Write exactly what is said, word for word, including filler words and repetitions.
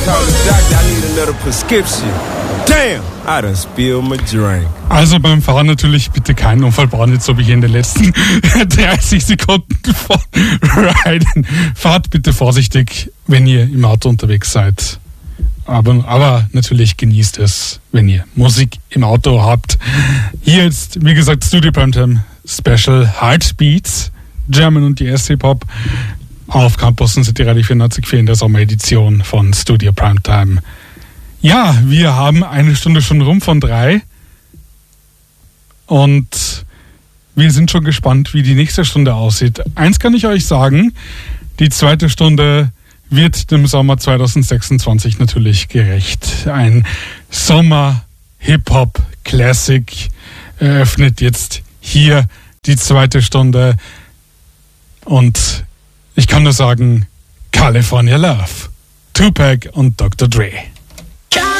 Also beim Fahren natürlich bitte keinen Unfall bauen, jetzt habe ich in den letzten dreißig Sekunden von Riden. Fahrt bitte vorsichtig, wenn ihr im Auto unterwegs seid. Aber, aber natürlich genießt es, wenn ihr Musik im Auto habt. Hier jetzt, wie gesagt, Studio Primetime Special Heartbeats, German und die S-Hip-Hop auf Campus City Radio vierundneunzig Komma vier in der Sommeredition von Studio Primetime. Ja, wir haben eine Stunde schon rum von drei und wir sind schon gespannt, wie die nächste Stunde aussieht. Eins kann ich euch sagen, die zweite Stunde wird dem Sommer zwanzig sechsundzwanzig natürlich gerecht. Ein Sommer-Hip-Hop-Classic eröffnet jetzt hier die zweite Stunde und ich kann nur sagen, California Love, Tupac und Doktor Dre.